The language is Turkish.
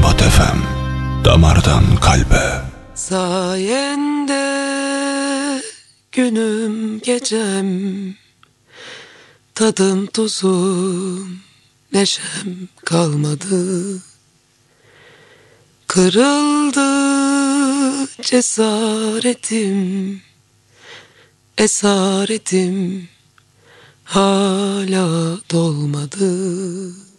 Bot FM, damardan kalbe. Sayende günüm gecem, tadım tuzum neşem kalmadı. Kırıldı cesaretim, esaretim hala dolmadı.